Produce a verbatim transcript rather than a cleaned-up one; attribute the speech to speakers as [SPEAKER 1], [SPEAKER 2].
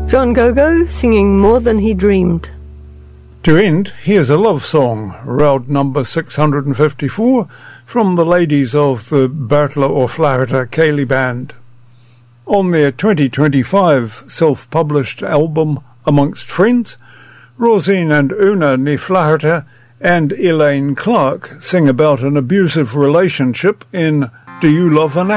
[SPEAKER 1] John Gogo singing More Than He Dreamed.
[SPEAKER 2] To end, here's a love song, round number six hundred fifty-four, from the ladies of the Bartla O'Flaherty Ceilidh Band. On their twenty twenty-five self-published album Amongst Friends, Rosine and Una Ní Flaherty and Elaine Clark sing about an abusive relationship in Do You Love an